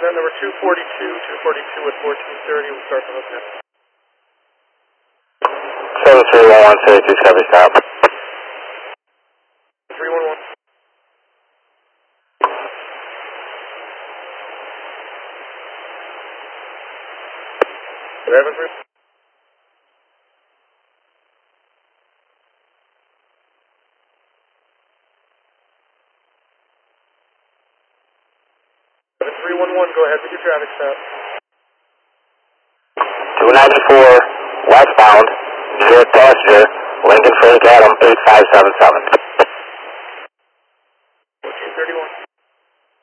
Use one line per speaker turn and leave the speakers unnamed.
Then number 242 at 1430, we'll start the hook now.
7311, Chevy stop.
311. Driving through. Go ahead with your traffic stop.
294 westbound, shared passenger, Lincoln Frank Adam 8577.
1431.